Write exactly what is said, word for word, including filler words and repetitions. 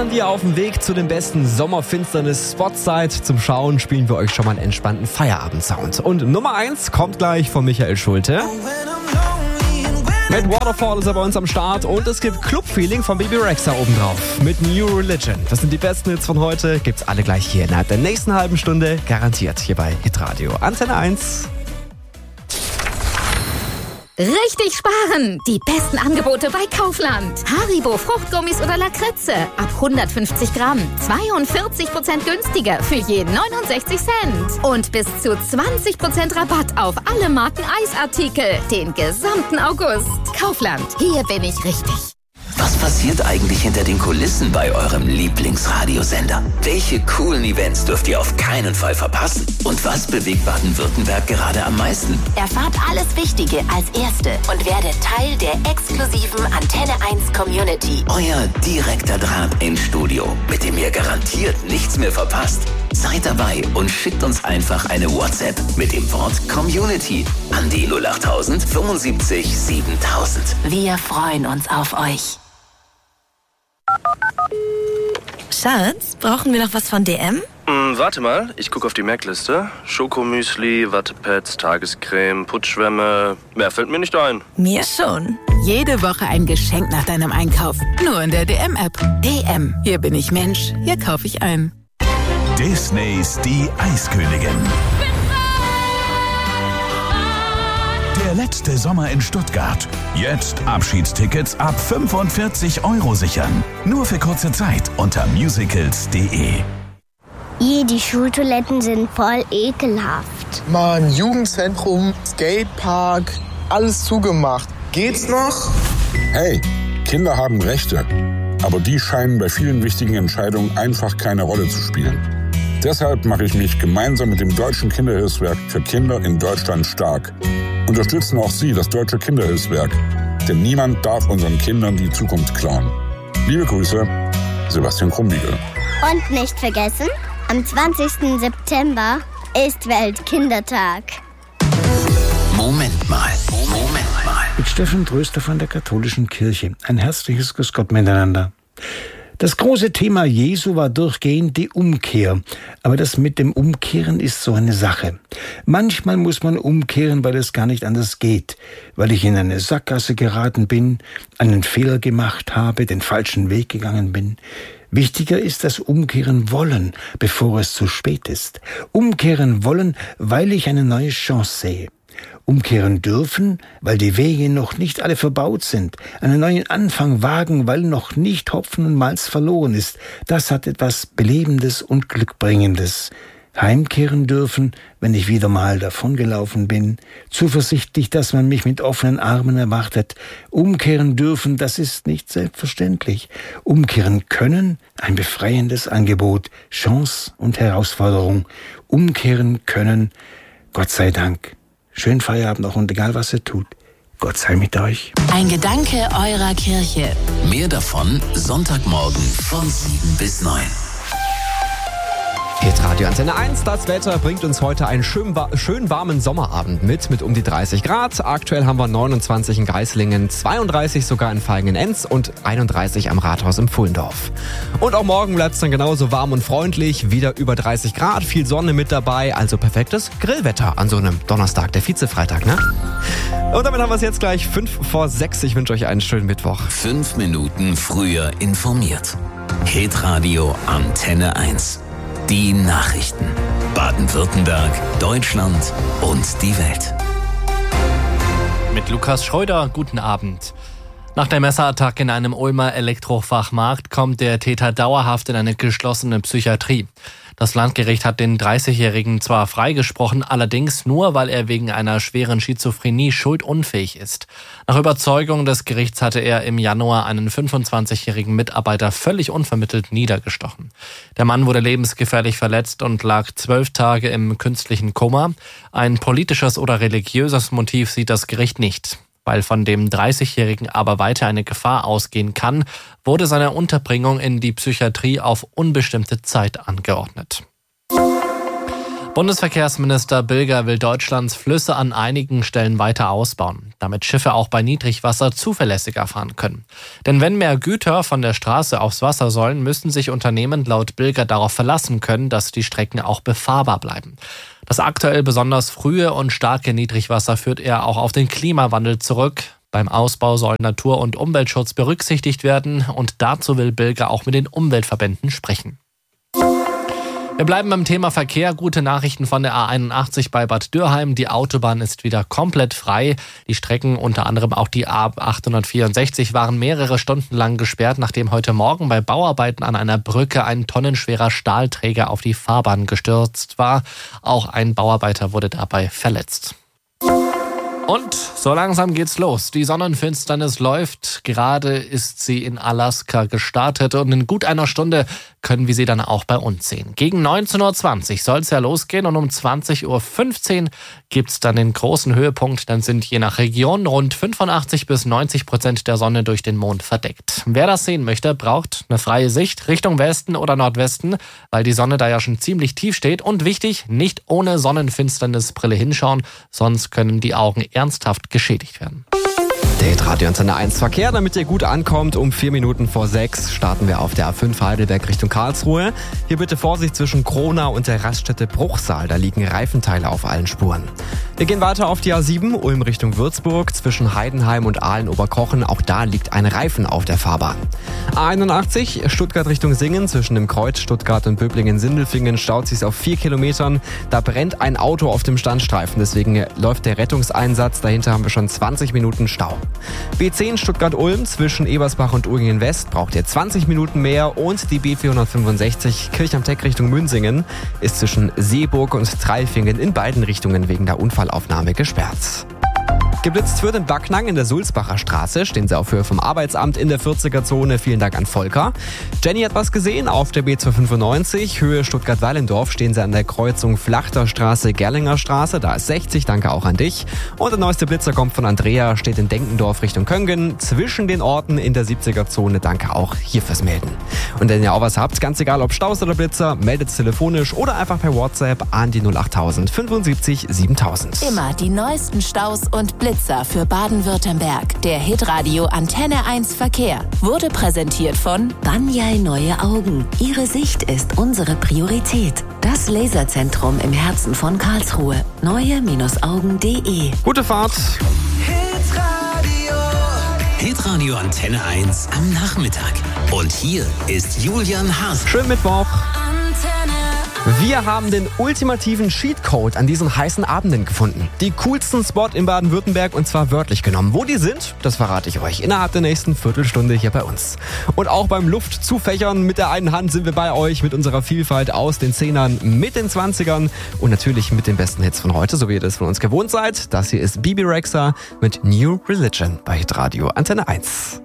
Während ihr auf dem Weg zu den besten Sommerfinsternis-Spots seid, zum Schauen spielen wir euch schon mal einen entspannten Feierabend-Sound. Und Nummer eins kommt gleich von Michael Schulte. Mit Waterfall ist er bei uns am Start und es gibt Club-Feeling von Baby Rexha obendrauf mit New Religion. Das sind die besten Hits von heute, gibt's alle gleich hier innerhalb der nächsten halben Stunde, garantiert hier bei Hitradio. Antenne eins. Richtig sparen! Die besten Angebote bei Kaufland. Haribo Fruchtgummis oder Lakritze ab hundertfünfzig Gramm. zweiundvierzig Prozent günstiger für je neunundsechzig Cent. Und bis zu zwanzig Prozent Rabatt auf alle Marken Eisartikel. Den gesamten August. Kaufland. Hier bin ich richtig. Was passiert eigentlich hinter den Kulissen bei eurem Lieblingsradiosender? Welche coolen Events dürft ihr auf keinen Fall verpassen? Und was bewegt Baden-Württemberg gerade am meisten? Erfahrt alles Wichtige als Erste und werdet Teil der exklusiven Antenne eins Community. Euer direkter Draht ins Studio, mit dem ihr garantiert nichts mehr verpasst. Seid dabei und schickt uns einfach eine WhatsApp mit dem Wort Community an die null achttausend fünfundsiebzig siebentausend. Wir freuen uns auf euch. Schatz, brauchen wir noch was von D M? Mm, warte mal, ich gucke auf die Merkliste. Schokomüsli, Wattepads, Tagescreme, Putzschwämme. Mehr fällt mir nicht ein. Mir schon. Jede Woche ein Geschenk nach deinem Einkauf. Nur in der D M-App. D M. Hier bin ich Mensch. Hier kaufe ich ein. Disneys Die Eiskönigin. Der letzte Sommer in Stuttgart. Jetzt Abschiedstickets ab fünfundvierzig Euro sichern. Nur für kurze Zeit unter musicals punkt de. Ih, die Schultoiletten sind voll ekelhaft. Mann, Jugendzentrum, Skatepark, alles zugemacht. Geht's noch? Hey, Kinder haben Rechte. Aber die scheinen bei vielen wichtigen Entscheidungen einfach keine Rolle zu spielen. Deshalb mache ich mich gemeinsam mit dem Deutschen Kinderhilfswerk für Kinder in Deutschland stark. Unterstützen auch Sie das Deutsche Kinderhilfswerk. Denn niemand darf unseren Kindern die Zukunft klauen. Liebe Grüße, Sebastian Krumbiegel. Und nicht vergessen, am zwanzigsten September ist Weltkindertag. Moment mal, Moment mal. Mit Steffen Tröster von der Katholischen Kirche. Ein herzliches Grüß Gott miteinander. Das große Thema Jesu war durchgehend die Umkehr. Aber das mit dem Umkehren ist so eine Sache. Manchmal muss man umkehren, weil es gar nicht anders geht. Weil ich in eine Sackgasse geraten bin, einen Fehler gemacht habe, den falschen Weg gegangen bin. Wichtiger ist das Umkehren wollen, bevor es zu spät ist. Umkehren wollen, weil ich eine neue Chance sehe. Umkehren dürfen, weil die Wege noch nicht alle verbaut sind. Einen neuen Anfang wagen, weil noch nicht Hopfen und Malz verloren ist. Das hat etwas Belebendes und Glückbringendes. Heimkehren dürfen, wenn ich wieder mal davongelaufen bin. Zuversichtlich, dass man mich mit offenen Armen erwartet. Umkehren dürfen, das ist nicht selbstverständlich. Umkehren können, ein befreiendes Angebot. Chance und Herausforderung. Umkehren können, Gott sei Dank. Schönen Feierabend noch und egal was ihr tut, Gott sei mit euch. Ein Gedanke eurer Kirche. Mehr davon Sonntagmorgen von sieben bis neun. Hitradio Antenne eins, das Wetter bringt uns heute einen schön, schön warmen Sommerabend mit, mit um die dreißig Grad. Aktuell haben wir neunundzwanzig in Geislingen, zweiunddreißig sogar in Vaihingen-Enz und einunddreißig am Rathaus im Pfullendorf. Und auch morgen bleibt es dann genauso warm und freundlich, wieder über dreißig Grad, viel Sonne mit dabei, also perfektes Grillwetter an so einem Donnerstag, der Vizefreitag, ne? Und damit haben wir es jetzt gleich fünf vor sechs. Ich wünsche euch einen schönen Mittwoch. Fünf Minuten früher informiert. Hitradio Antenne eins. Die Nachrichten. Baden-Württemberg, Deutschland und die Welt. Mit Lukas Schreuder, guten Abend. Nach der Messerattacke in einem Ulmer Elektrofachmarkt kommt der Täter dauerhaft in eine geschlossene Psychiatrie. Das Landgericht hat den dreißigjährigen zwar freigesprochen, allerdings nur, weil er wegen einer schweren Schizophrenie schuldunfähig ist. Nach Überzeugung des Gerichts hatte er im Januar einen fünfundzwanzigjährigen Mitarbeiter völlig unvermittelt niedergestochen. Der Mann wurde lebensgefährlich verletzt und lag zwölf Tage im künstlichen Koma. Ein politisches oder religiöses Motiv sieht das Gericht nicht. Weil von dem dreißigjährigen aber weiter eine Gefahr ausgehen kann, wurde seine Unterbringung in die Psychiatrie auf unbestimmte Zeit angeordnet. Bundesverkehrsminister Bilger will Deutschlands Flüsse an einigen Stellen weiter ausbauen, damit Schiffe auch bei Niedrigwasser zuverlässiger fahren können. Denn wenn mehr Güter von der Straße aufs Wasser sollen, müssen sich Unternehmen laut Bilger darauf verlassen können, dass die Strecken auch befahrbar bleiben. Das aktuell besonders frühe und starke Niedrigwasser führt er auch auf den Klimawandel zurück. Beim Ausbau soll Natur- und Umweltschutz berücksichtigt werden und dazu will Bilger auch mit den Umweltverbänden sprechen. Wir bleiben beim Thema Verkehr. Gute Nachrichten von der A einundachtzig bei Bad Dürheim. Die Autobahn ist wieder komplett frei. Die Strecken, unter anderem auch die A achthundertvierundsechzig, waren mehrere Stunden lang gesperrt, nachdem heute Morgen bei Bauarbeiten an einer Brücke ein tonnenschwerer Stahlträger auf die Fahrbahn gestürzt war. Auch ein Bauarbeiter wurde dabei verletzt. Und so langsam geht's los. Die Sonnenfinsternis läuft. Gerade ist sie in Alaska gestartet und in gut einer Stunde können wir sie dann auch bei uns sehen. Gegen neunzehn Uhr zwanzig soll es ja losgehen und um zwanzig Uhr fünfzehn gibt's dann den großen Höhepunkt. Dann sind je nach Region rund fünfundachtzig bis neunzig Prozent der Sonne durch den Mond verdeckt. Wer das sehen möchte, braucht eine freie Sicht Richtung Westen oder Nordwesten, weil die Sonne da ja schon ziemlich tief steht. Und wichtig, nicht ohne Sonnenfinsternisbrille hinschauen, sonst können die Augen ernsthaft geschädigt werden. Der Hitradio Antenne eins Verkehr, damit ihr gut ankommt. Um vier Minuten vor sechs starten wir auf der A fünf Heidelberg Richtung Karlsruhe. Hier bitte Vorsicht zwischen Kronau und der Raststätte Bruchsal. Da liegen Reifenteile auf allen Spuren. Wir gehen weiter auf die A sieben, Ulm Richtung Würzburg. Zwischen Heidenheim und Aalen-Oberkochen, auch da liegt ein Reifen auf der Fahrbahn. A einundachtzig, Stuttgart Richtung Singen. Zwischen dem Kreuz Stuttgart und Böblingen-Sindelfingen staut sich auf vier Kilometern. Da brennt ein Auto auf dem Standstreifen. Deswegen läuft der Rettungseinsatz. Dahinter haben wir schon zwanzig Minuten Stau. B zehn Stuttgart-Ulm zwischen Ebersbach und Uerdingen West braucht ihr zwanzig Minuten mehr und die B vierhundertfünfundsechzig Kirch am Teck Richtung Münzingen ist zwischen Seeburg und Treifingen in beiden Richtungen wegen der Unfallaufnahme gesperrt. Geblitzt wird in Backnang in der Sulzbacher Straße. Stehen Sie auf Höhe vom Arbeitsamt in der vierziger-Zone. Vielen Dank an Volker. Jenny hat was gesehen auf der B zweihundertfünfundneunzig. Höhe Stuttgart-Weilendorf stehen Sie an der Kreuzung Flachter Straße, Gerlinger Straße. Da ist sechzig. Danke auch an dich. Und der neueste Blitzer kommt von Andrea. Steht in Denkendorf Richtung Köngen. Zwischen den Orten in der siebziger-Zone. Danke auch hier fürs Melden. Und wenn ihr auch was habt, ganz egal ob Staus oder Blitzer, meldet es telefonisch oder einfach per WhatsApp an die null achttausend fünfundsiebzig siebentausend. Immer die neuesten Staus und Blitzer für Baden-Württemberg. Der Hitradio Antenne eins Verkehr wurde präsentiert von Banyai Neue Augen. Ihre Sicht ist unsere Priorität. Das Laserzentrum im Herzen von Karlsruhe. neue Augen punkt de. Gute Fahrt. Hitradio. Hitradio Antenne eins am Nachmittag. Und hier ist Julian Haas. Schönen Mittwoch. Wir haben den ultimativen Cheatcode an diesen heißen Abenden gefunden. Die coolsten Spot in Baden-Württemberg und zwar wörtlich genommen. Wo die sind, das verrate ich euch innerhalb der nächsten Viertelstunde hier bei uns. Und auch beim Luftzufächern mit der einen Hand sind wir bei euch mit unserer Vielfalt aus den Zehnern, mit den Zwanzigern und natürlich mit den besten Hits von heute, so wie ihr das von uns gewohnt seid. Das hier ist Bibi Rexha mit New Religion bei Hitradio Antenne eins.